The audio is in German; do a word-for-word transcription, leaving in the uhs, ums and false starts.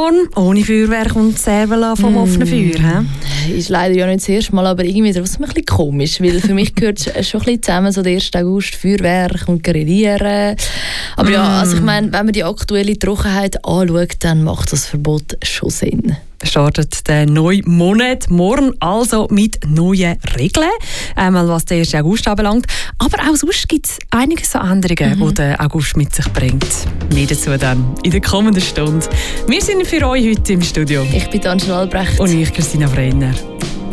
morgen ohne Feuerwerk und Servola vom mm. offenen Feuer. He? Ist leider ja nicht das erste Mal, aber irgendwie ist es ein bisschen komisch, weil für mich gehört es schon ein bisschen zusammen, so der erste August, Feuerwerk und Grillieren. Aber mm. ja, also ich meine, wenn man die aktuelle Trockenheit anschaut, dann macht das Verbot schon Sinn. Startet der neue Monat morgen also mit neuen Regeln, einmal was den ersten August anbelangt. Aber auch sonst gibt es einiges an Änderungen, mhm. die der August mit sich bringt. Mehr dazu dann in der kommenden Stunde. Wir sind für euch heute im Studio. Ich bin Angela Albrecht. Und ich, Christina Brenner.